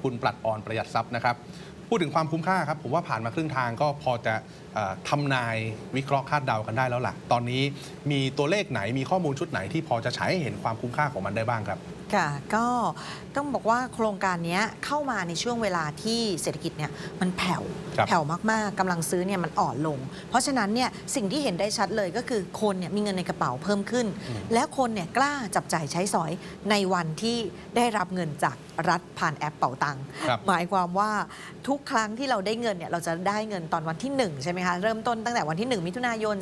คุณปลัดออนประหยัดทรัพย์นะครับพูดถึงความคุ้มค่าครับผมว่าผ่านมาครึ่งทางก็พอจะทำนายวิเคราะห์คาดเดากันได้แล้วล่ะตอนนี้มีตัวเลขไหนมีข้อมูลชุดไหนที่พอจะฉายให้เห็นความคุ้มค่าของมันได้บ้างครับค่ะก็ต้องบอกว่าโครงการนี้เข้ามาในช่วงเวลาที่เศรษฐกิจเนี่ยมันแผ่วมากๆกำลังซื้อเนี่ยมันอ่อนลงเพราะฉะนั้นเนี่ยสิ่งที่เห็นได้ชัดเลยก็คือคนเนี่ยมีเงินในกระเป๋าเพิ่มขึ้นและคนเนี่ยกล้าจับจ่ายใช้สอยในวันที่ได้รับเงินจากรัฐผ่านแอปเป๋าตังค์หมายความว่าทุกครั้งที่เราได้เงินเนี่ยเราจะได้เงินตอนวันที่1ใช่ไหมคะเริ่มต้นตั้งแต่วันที่1มิถุนายน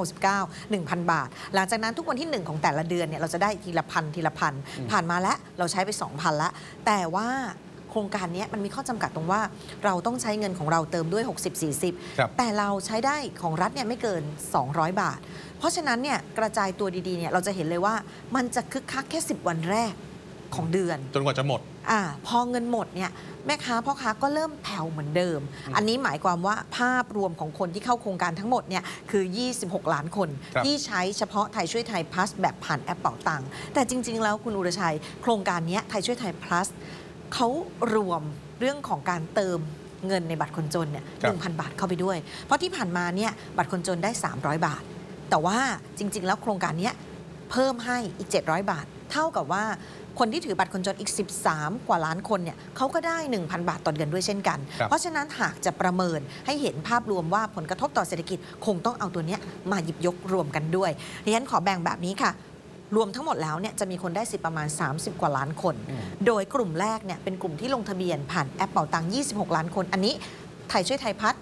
2569 1,000 บาทหลังจากนั้นทุกวันที่1ของแต่ละเดือนเนี่ยเราจะได้ทีละพันผ่านมาแล้วเราใช้ไป 2,000 แล้วแต่ว่าโครงการนี้มันมีข้อจำกัดตรงว่าเราต้องใช้เงินของเราเติมด้วย60-40แต่เราใช้ได้ของรัฐเนี่ยไม่เกิน200 บาทเพราะฉะนั้นเนี่ยกระจายตัวดีๆเนี่ยเราจะเห็นเลยว่ามันจะคึกคักแค่10 วันแรกของเดือนจนกว่าจะหมดพอเงินหมดเนี่ยแม่ค้าพ่อค้าก็เริ่มแผ่วเหมือนเดิมอันนี้หมายความว่าภาพรวมของคนที่เข้าโครงการทั้งหมดเนี่ยคือ26 ล้านคนที่ใช้เฉพาะไทยช่วยไทย plus แบบผ่านแอปเป๋าตังค์แต่จริงๆแล้วคุณอุรชัยโครงการนี้ไทยช่วยไทย plus เขารวมเรื่องของการเติมเงินในบัตรคนจนเนี่ย 1,000 บาทเข้าไปด้วยเพราะที่ผ่านมาเนี่ยบัตรคนจนได้300 บาทแต่ว่าจริงๆแล้วโครงการนี้เพิ่มให้อีก700 บาทเท่ากับว่าคนที่ถือบัตรคนจนอีก13 กว่าล้านคนเนี่ยเขาก็ได้ 1,000 บาทต่อเดือนด้วยเช่นกันเพราะฉะนั้นหากจะประเมินให้เห็นภาพรวมว่าผลกระทบต่อเศรษฐกิจคงต้องเอาตัวนี้มาหยิบยกรวมกันด้วยดิฉันขอแบ่งแบบนี้ค่ะรวมทั้งหมดแล้วเนี่ยจะมีคนได้สิทธิ์ประมาณ30 กว่าล้านคนโดยกลุ่มแรกเนี่ยเป็นกลุ่มที่ลงทะเบียนผ่านแอปเป๋าตังค์26 ล้านคนอันนี้ไทยช่วยไทยพัฒน์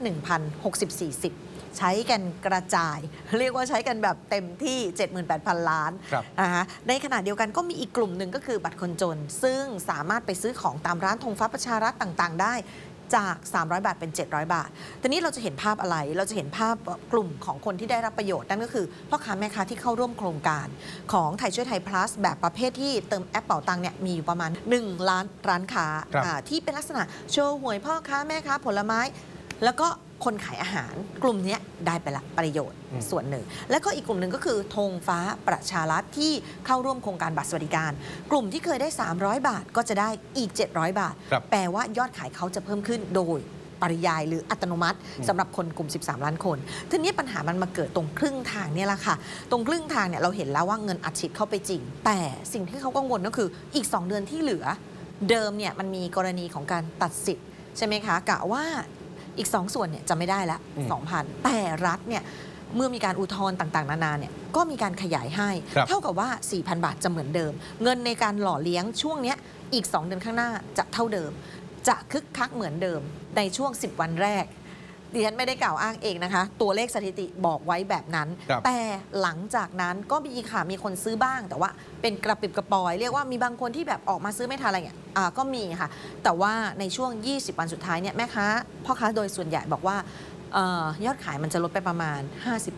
1,064 สิทธิ์ใช้กันกระจายเรียกว่าใช้กันแบบเต็มที่ 78,000 ล้านนะคะในขณะเดียวกันก็มีอีกกลุ่มหนึ่งก็คือบัตรคนจนซึ่งสามารถไปซื้อของตามร้านธงฟ้าประชารัฐต่างๆได้จาก300 บาทเป็น700 บาททีนี้เราจะเห็นภาพอะไรเราจะเห็นภาพกลุ่มของคนที่ได้รับประโยชน์นั่นก็คือพ่อค้าแม่ค้าที่เข้าร่วมโครงการของไทยช่วยไทย plus แบบประเภทที่เติมแอปเป๋าตังค์เนี่ยมีอยู่ประมาณ1 ล้านร้านค้าที่เป็นลักษณะโชว์หวยพ่อค้าแม่ค้าผลไม้แล้วก็คนขายอาหารกลุ่มนี้ได้ไปละประโยชน์ส่วนหนึ่งแล้วก็อีกกลุ่มหนึ่งก็คือธงฟ้าประชารัฐที่เข้าร่วมโครงการบัตรสวัสดิการกลุ่มที่เคยได้300 บาทก็จะได้อีก700 บาทแปลว่ายอดขายเขาจะเพิ่มขึ้นโดยปริยายหรืออัตโนมัติสำหรับคนกลุ่ม13 ล้านคนทีนี้ปัญหามันมาเกิดตรงครึ่งทางเนี่ยแหละค่ะตรงครึ่งทางเนี่ยเราเห็นแล้วว่าเงินอัดฉีดเข้าไปจริงแต่สิ่งที่เขากังวลก็คืออีก2 เดือนที่เหลือเดิมเนี่ยมันมีกรณีของการตัดสิทธิ์ใช่ไหมคะกะว่าอีก2 ส่วนเนี่ยจะไม่ได้ละ 2,000 แต่รัฐเนี่ยเมื่อมีการอุทธรณ์ต่างๆนานาเนี่ยก็มีการขยายให้เท่ากับว่า 4,000 บาทจะเหมือนเดิมเงินในการหล่อเลี้ยงช่วงนี้อีก2 เดือนข้างหน้าจะเท่าเดิมจะคึกคักเหมือนเดิมในช่วง10 วันแรกดิฉันไม่ได้กล่าวอ้างเองนะคะตัวเลขสถิติบอกไว้แบบนั้นแต่หลังจากนั้นก็มีคนซื้อบ้างแต่ว่าเป็นกระปิบกระปอยเรียกว่ามีบางคนที่แบบออกมาซื้อไม่ทันอะไรเงี้ยก็มีค่ะแต่ว่าในช่วง20 วันสุดท้ายเนี่ยแม่ค้าพ่อค้าโดยส่วนใหญ่บอกว่ายอดขายมันจะลดไปประมาณ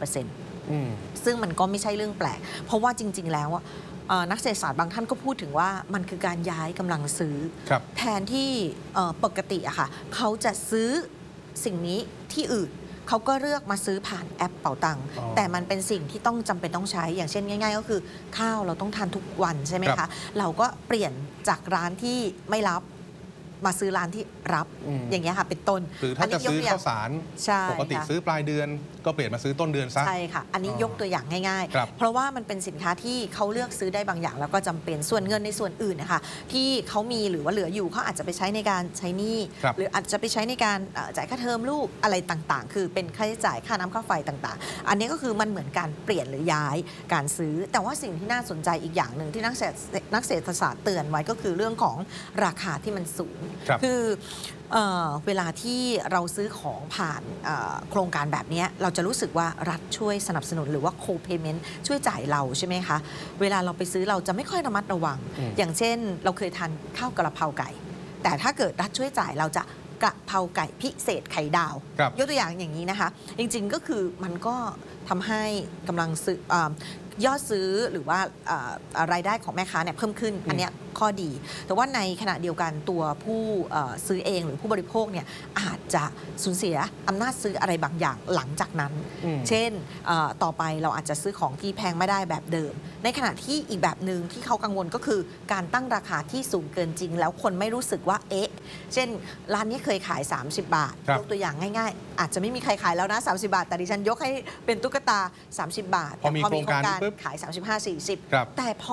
50%ซึ่งมันก็ไม่ใช่เรื่องแปลกเพราะว่าจริงๆแล้วนักเศรษฐศาสตร์บางท่านก็พูดถึงว่ามันคือการย้ายกำลังซื้อแทนที่ปกติอะค่ะเขาจะซื้อสิ่งนี้ที่อื่นเขาก็เลือกมาซื้อผ่านแอปเป๋าตังค์แต่มันเป็นสิ่งที่ต้องจำเป็นต้องใช้อย่างเช่นง่ายๆก็คือข้าวเราต้องทานทุกวันใช่ไหมคะเราก็เปลี่ยนจากร้านที่ไม่รับมาซื้อร้านที่รับอย่างเงี้ยค่ะเป็นต้นหรือถ้าจะซื้อข้าวสารปกติซื้อปลายเดือนก็เปลี่ยนมาซื้อต้นเดือนซะใช่ค่ะอันนี้ยกตัวอย่างง่ายๆเพราะว่ามันเป็นสินค้าที่เขาเลือกซื้อได้บางอย่างแล้วก็จำเป็นส่วนเงินในส่วนอื่นนะคะที่เขามีหรือว่าเหลืออยู่เขาอาจจะไปใช้ในการใช้หนี้หรืออาจจะไปใช้ในการจ่ายค่าเทอมลูกอะไรต่างๆคือเป็นค่าใช้จ่ายค่าน้ำค่าไฟต่างๆอันนี้ก็คือมันเหมือนการเปลี่ยนหรือย้ายการซื้อแต่ว่าสิ่งที่น่าสนใจอีกอย่างหนึ่งที่นักเศรษฐศาสตร์เตือนไว้ก็คือเรื่องของราคาที่มันสูงคือเวลาที่เราซื้อของผ่านโครงการแบบนี้เราจะรู้สึกว่ารัฐช่วยสนับสนุนหรือว่า co-payment ช่วยจ่ายเราใช่ไหมคะเวลาเราไปซื้อเราจะไม่ค่อยระมัดระวังอย่างเช่นเราเคยทานข้าวกระเพราไก่แต่ถ้าเกิดรัฐช่วยจ่ายเราจะกระเพราไก่พิเศษไข่ดาวยกตัวอย่างอย่างนี้นะคะจริงๆก็คือมันก็ทำให้กำลังซื้อยอดซื้อหรือว่ารายได้ของแม่ค้าเนี่ยเพิ่มขึ้นอันนี้ข้อดี แต่ว่าในขณะเดียวกันตัวผู้ซื้อเองหรือผู้บริโภคเนี่ยอาจจะสูญเสียอำนาจซื้ออะไรบางอย่างหลังจากนั้น เช่นต่อไปเราอาจจะซื้อของที่แพงไม่ได้แบบเดิม ในขณะที่อีกแบบหนึ่งที่เขากังวลก็คือการตั้งราคาที่สูงเกินจริง แล้วคนไม่รู้สึกว่าเอ๊ะเช่นร้านนี้เคยขาย 30 บาทยกตัวอย่างง่ายๆอาจจะไม่มีใครขายแล้วนะ30 บาทแต่ดิฉันยกให้เป็นตุ๊กตา30 บาทพอมีโครงการขาย 35-40 แต่พอ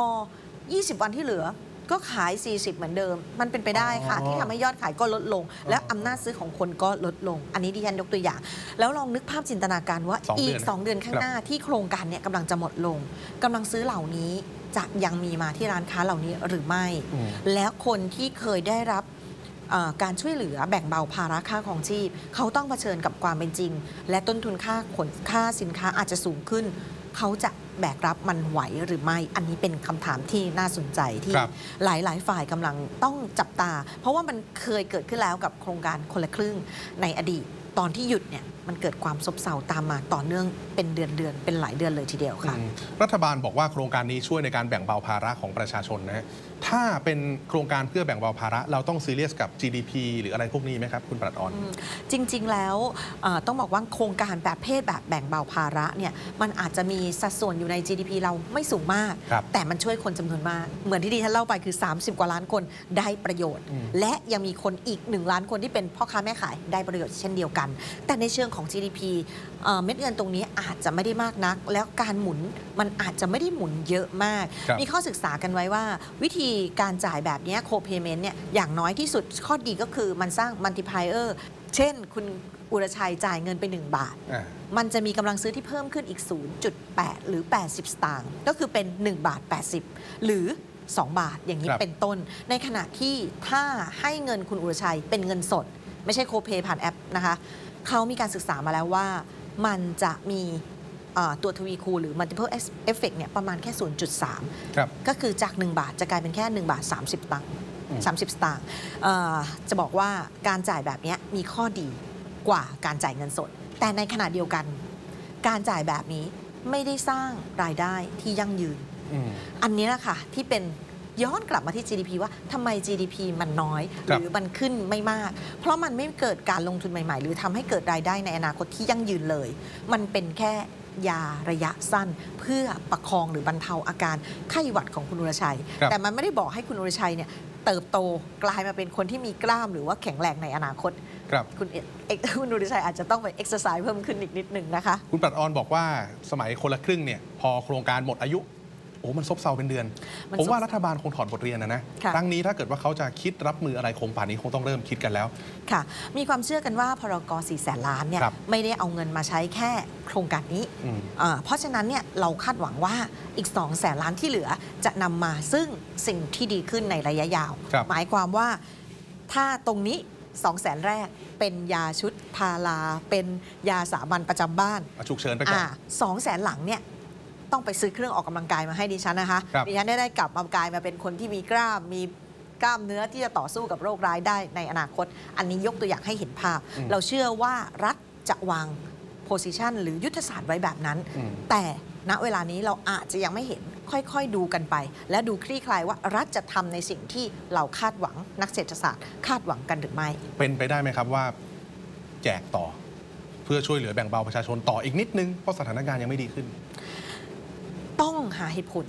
20 วันที่เหลือก็ขาย 40 เหมือนเดิม มันเป็นไปได้ค่ะที่ทำให้ยอดขายก็ลดลง และอำนาจซื้อของคนก็ลดลง อันนี้ดิฉันยกตัวอย่าง แล้วลองนึกภาพจินตนาการว่าอีก 2 เดือนข้างหน้าที่โครงการเนี่ยกำลังจะหมดลงกำลังซื้อเหล่านี้จะยังมีมาที่ร้านค้าเหล่านี้หรือไม่ แล้วคนที่เคยได้รับการช่วยเหลือแบ่งเบาภาระค่าของชีพเขาต้องเผชิญกับความเป็นจริง และต้นทุนค่าสินค้าอาจจะสูงขึ้นเขาจะแบกรับมันไหวหรือไม่ อันนี้เป็นคำถามที่น่าสนใจที่หลายฝ่ายกำลังต้องจับตาเพราะว่ามันเคยเกิดขึ้นแล้วกับโครงการคนละครึ่งในอดีตตอนที่หยุดเนี่ยมันเกิดความซบเซาตามมาต่อเนื่องเป็นเดือนเป็นหลายเดือนเลยทีเดียวค่ะรัฐบาลบอกว่าโครงการนี้ช่วยในการแบ่งเบาภาระของประชาชนนะถ้าเป็นโครงการเพื่อแบ่งเบาภาระเราต้องซีเรียสกับ GDP หรืออะไรพวกนี้ไหมครับคุณปรัชออนจริงๆแล้วต้องบอกว่าโครงการแบบแบ่งเบาภาระเนี่ยมันอาจจะมีสัดส่วนอยู่ใน GDP เราไม่สูงมากแต่มันช่วยคนจำนวนมากเหมือนที่ดิฉันเล่าไปคือ30 กว่าล้านคนได้ประโยชน์และยังมีคนอีก1 ล้านคนที่เป็นพ่อค้าแม่ขายได้ประโยชน์เช่นเดียวกันแต่ในเชิงของ GDP เม็ดเงินตรงนี้อาจจะไม่ได้มากนักแล้วการหมุนมันอาจจะไม่ได้หมุนเยอะมากมีข้อศึกษากันไว้ว่าวิธีการจ่ายแบบนี้ co-payment เนี่ยอย่างน้อยที่สุดข้อดีก็คือมันสร้าง multiplier เช่นคุณอุรชัยจ่ายเงินไป1 บาทมันจะมีกำลังซื้อที่เพิ่มขึ้นอีก 0.8 หรือ 80 สตางค์ก็คือเป็น1 บาท 80 หรือ2 บาทอย่างนี้เป็นต้นในขณะที่ถ้าให้เงินคุณอุรชัยเป็นเงินสดไม่ใช่โคเพย์ผ่านแอปนะคะเขามีการศึกษามาแล้วว่ามันจะมีตัวทวีคูณหรือ multiple effect เนี่ยประมาณแค่ 0.3 ก็คือจาก1 บาทจะกลายเป็นแค่1 บาท 30 ตังค์30 สตางค์จะบอกว่าการจ่ายแบบนี้มีข้อดีกว่าการจ่ายเงินสดแต่ในขณะเดียวกันการจ่ายแบบนี้ไม่ได้สร้างรายได้ที่ยั่งยืนอันนี้แหละค่ะที่เป็นย้อนกลับมาที่ GDP ว่าทำไม GDP มันน้อยหรือมันขึ้นไม่มากเพราะมันไม่เกิดการลงทุนใหม่ๆหรือทำให้เกิดรายได้ในอนาคตที่ยั่งยืนเลยมันเป็นแค่ยาระยะสั้นเพื่อประคองหรือบรรเทาอาการไข้หวัดของคุณอุรชัยแต่มันไม่ได้บอกให้คุณอุรชัยเนี่ยเติบโตกลายมาเป็นคนที่มีกล้ามหรือว่าแข็งแรงในอนาคตคุณอุรชัยอาจจะต้องไปเอ็กซ์ไซส์เพิ่มขึ้นอีกนิดนึงนะคะคุณปรัชออนบอกว่าสมัยคนละครึ่งเนี่ยพอโครงการหมดอายุมันซบเซาเป็นเดือนผมว่ารัฐบาลคงถอดบทเรียนนะครั้งนี้ถ้าเกิดว่าเขาจะคิดรับมืออะไรคงป่านนี้คงต้องเริ่มคิดกันแล้วค่ะมีความเชื่อกันว่าพรก400,000 ล้านเนี่ยไม่ได้เอาเงินมาใช้แค่โครงการนี้เพราะฉะนั้นเนี่ยเราคาดหวังว่าอีก200,000 ล้านที่เหลือจะนำมาซึ่งสิ่งที่ดีขึ้นในระยะยาวหมายความว่าถ้าตรงนี้200,000 แรกเป็นยาชุดพาราเป็นยาสามัญประจำบ้านฉุกเฉินไปก่อน 200,000 หลังเนี่ยต้องไปซื้อเครื่องออกกำลังกายมาให้ดิฉันนะคะดิฉันได้กลับมากลายมาเป็นคนที่มีกล้ามเนื้อที่จะต่อสู้กับโรคร้ายได้ในอนาคตอันนี้ยกตัวอย่างให้เห็นภาพเราเชื่อว่ารัฐจะวางโพสิชันหรือยุทธศาสตร์ไว้แบบนั้นแต่ณเวลานี้เราอาจจะยังไม่เห็นค่อยๆดูกันไปและดูคลี่คลายว่ารัฐจะทำในสิ่งที่เราคาดหวังนักเศรษฐศาสตร์คาดหวังกันหรือไม่เป็นไปได้ไหมครับว่าแจกต่อเพื่อช่วยเหลือแบ่งเบาประชาชนต่ออีกนิดนึงเพราะสถานการณ์ยังไม่ดีขึ้นต้องหาเหตุผล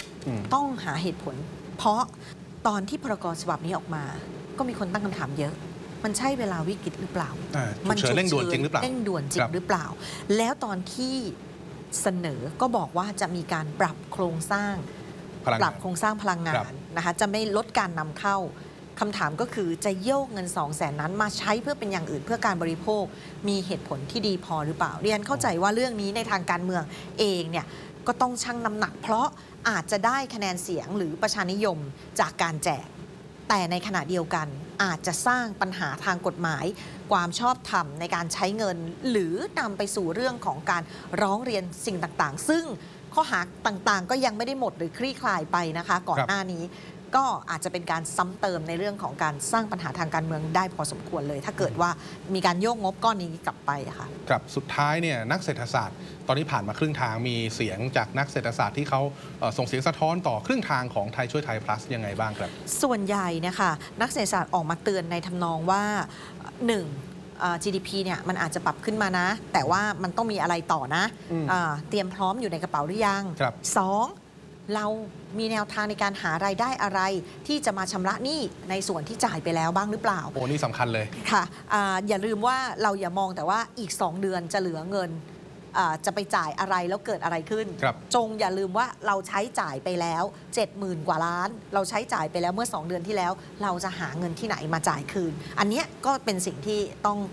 เพราะตอนที่พรก.ฉบับนี้ออกมาก็มีคนตั้งคำถามเยอะมันใช่เวลาวิกฤตหรือเปล่ามันเร่งด่วนจริงหรือเปล่าแล้วตอนที่เสนอก็บอกว่าจะมีการปรับโครงสร้างพลังงานนะคะจะไม่ลดการนำเข้าคำถามก็คือจะโยกเงิน200,000 นั้นมาใช้เพื่อเป็นอย่างอื่นเพื่อการบริโภคมีเหตุผลที่ดีพอหรือเปล่าเรียนเข้าใจว่าเรื่องนี้ในทางการเมืองเองเนี่ยก็ต้องชั่งน้ำหนักเพราะอาจจะได้คะแนนเสียงหรือประชานิยมจากการแจกแต่ในขณะเดียวกันอาจจะสร้างปัญหาทางกฎหมายความชอบธรรมในการใช้เงินหรือนำไปสู่เรื่องของการร้องเรียนสิ่งต่างๆซึ่งข้อหาต่างๆก็ยังไม่ได้หมดหรือคลี่คลายไปนะคะก่อนหน้านี้ก็อาจจะเป็นการซ้ำเติมในเรื่องของการสร้างปัญหาทางการเมืองได้พอสมควรเลย ถ้าเกิดว่ามีการโยกงบก้อนนี้กลับไปอะค่ะครับสุดท้ายเนี่ยนักเศรษฐศาสตร์ตอนนี้ผ่านมาครึ่งทางมีเสียงจากนักเศรษฐศาสตร์ที่เขาส่งเสียงสะท้อนต่อครึ่งทางของไทยช่วยไทย plus ยังไงบ้างครับส่วนใหญ่เนี่ยค่ะนักเศรษฐศาสตร์ออกมาเตือนในทำนองว่า GDP เนี่ยมันอาจจะปรับขึ้นมานะ แต่ว่ามันต้องมีอะไรต่อนะเตรียมพร้อมอยู่ในกระเป๋าหรือยัง 2. เรามีแนวทางในการหารายได้อะไรที่จะมาชำระหนี้ในส่วนที่จ่ายไปแล้วบ้างหรือเปล่าโอ้นี่สำคัญเลยค่ะอย่าลืมว่าเราอย่ามองแต่ว่าอีก 2 เดือนจะเหลือเงินจะไปจ่ายอะไรแล้วเกิดอะไรขึ้น จงอย่าลืมว่าเราใช้จ่ายไปแล้ว 70,000 กว่าล้านเราใช้จ่ายไปแล้วเมื่อ 2 เดือนที่แล้วเราจะหาเงินที่ไหนมาจ่ายคืน อันเนี้ยก็เป็นสิ่งที่ต้อง